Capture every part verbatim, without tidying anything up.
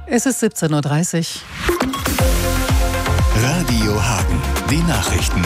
Es ist siebzehn Uhr dreißig. Radio Hagen, die Nachrichten.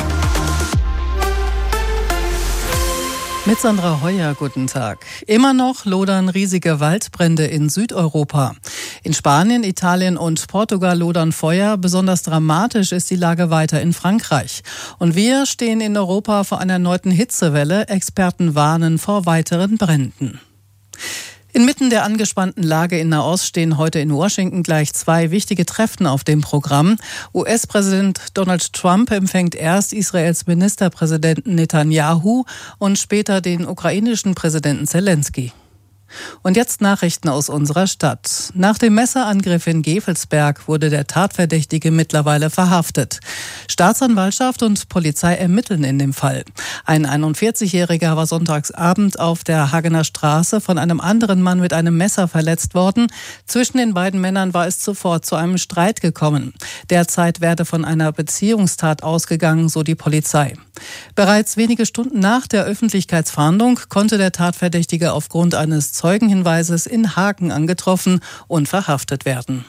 Mit Sandra Heuer, guten Tag. Immer noch lodern riesige Waldbrände in Südeuropa. In Spanien, Italien und Portugal lodern Feuer. Besonders dramatisch ist die Lage weiter in Frankreich. Und wir stehen in Europa vor einer erneuten Hitzewelle. Experten warnen vor weiteren Bränden. Inmitten der angespannten Lage in Nahost stehen heute in Washington gleich zwei wichtige Treffen auf dem Programm. U S-Präsident Donald Trump empfängt erst Israels Ministerpräsidenten Netanyahu und später den ukrainischen Präsidenten Zelensky. Und jetzt Nachrichten aus unserer Stadt. Nach dem Messerangriff in Gevelsberg wurde der Tatverdächtige mittlerweile verhaftet. Staatsanwaltschaft und Polizei ermitteln in dem Fall. Ein einundvierzigjähriger war sonntagsabend auf der Hagener Straße von einem anderen Mann mit einem Messer verletzt worden. Zwischen den beiden Männern war es zuvor zu einem Streit gekommen. Derzeit werde von einer Beziehungstat ausgegangen, so die Polizei. Bereits wenige Stunden nach der Öffentlichkeitsfahndung konnte der Tatverdächtige aufgrund eines Zeugenhinweises in Hagen angetroffen und verhaftet werden.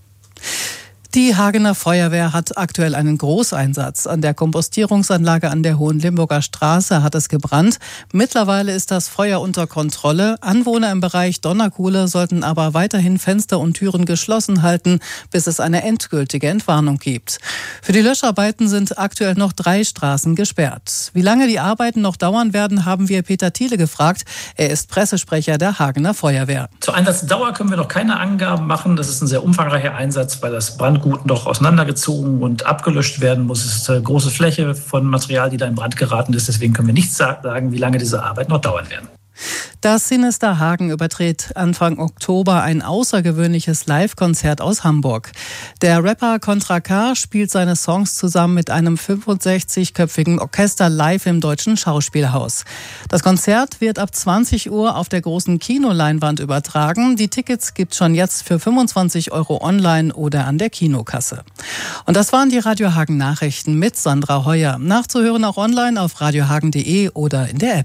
Die Hagener Feuerwehr hat aktuell einen Großeinsatz. An der Kompostierungsanlage an der Hohenlimburger Straße hat es gebrannt. Mittlerweile ist das Feuer unter Kontrolle. Anwohner im Bereich Donnerkuhle sollten aber weiterhin Fenster und Türen geschlossen halten, bis es eine endgültige Entwarnung gibt. Für die Löscharbeiten sind aktuell noch drei Straßen gesperrt. Wie lange die Arbeiten noch dauern werden, haben wir Peter Thiele gefragt. Er ist Pressesprecher der Hagener Feuerwehr. Zur Einsatzdauer können wir noch keine Angaben machen. Das ist ein sehr umfangreicher Einsatz, weil das Brand gut noch auseinandergezogen und abgelöscht werden muss. Es ist eine große Fläche von Material, die da in Brand geraten ist. Deswegen können wir nicht sagen, wie lange diese Arbeit noch dauern werden. Das Sinister Hagen überträgt Anfang Oktober ein außergewöhnliches Live-Konzert aus Hamburg. Der Rapper Contra K spielt seine Songs zusammen mit einem fünfundsechzigköpfigen Orchester live im Deutschen Schauspielhaus. Das Konzert wird ab zwanzig Uhr auf der großen Kinoleinwand übertragen. Die Tickets gibt's schon jetzt für fünfundzwanzig Euro online oder an der Kinokasse. Und das waren die Radio Hagen Nachrichten mit Sandra Heuer. Nachzuhören auch online auf radiohagen punkt de oder in der App.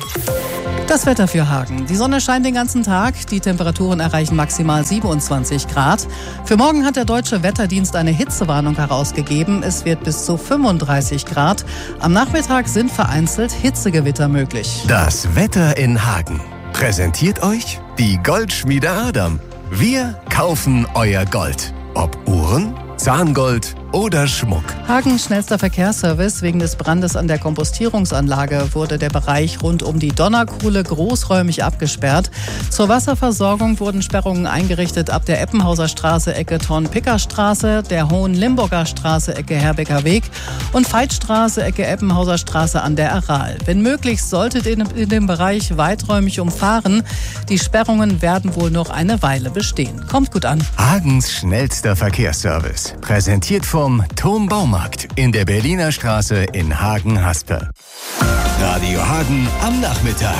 Das Wetter für Hagen. Die Sonne scheint den ganzen Tag. Die Temperaturen erreichen maximal siebenundzwanzig Grad. Für morgen hat der Deutsche Wetterdienst eine Hitzewarnung herausgegeben. Es wird bis zu fünfunddreißig Grad. Am Nachmittag sind vereinzelt Hitzegewitter möglich. Das Wetter in Hagen. Präsentiert euch die Goldschmiede Adam. Wir kaufen euer Gold. Ob Uhren, Zahngold oder Schmuck. Hagens schnellster Verkehrsservice. Wegen des Brandes an der Kompostierungsanlage wurde der Bereich rund um die Donnerkuhle großräumig abgesperrt. Zur Wasserversorgung wurden Sperrungen eingerichtet ab der Eppenhauser Straße Ecke Thorn-Picker-Straße, der Hohenlimburger Straße Ecke Herbecker Weg und Veitstraße Ecke Eppenhauser Straße an der Aral. Wenn möglich, solltet ihr in dem Bereich weiträumig umfahren. Die Sperrungen werden wohl noch eine Weile bestehen. Kommt gut an. Hagens schnellster Verkehrsservice. Präsentiert vom Tom Baumarkt in der Berliner Straße in Hagen-Haspe. Radio Hagen am Nachmittag.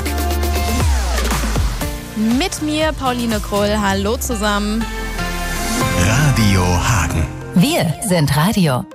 Mit mir, Pauline Krull. Hallo zusammen. Radio Hagen. Wir sind Radio.